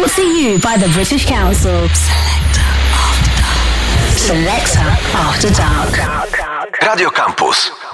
Brought to you by the British Council. Selector After Dark. Radio Campus.